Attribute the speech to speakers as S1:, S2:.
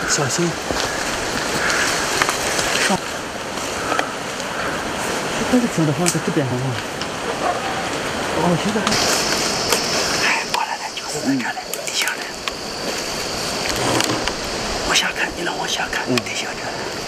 S1: 小心。上。这个走的好像在这边的话。哦，现在。哎，过来了，就是在这里，地下的。往下看，你能往下看，地下这。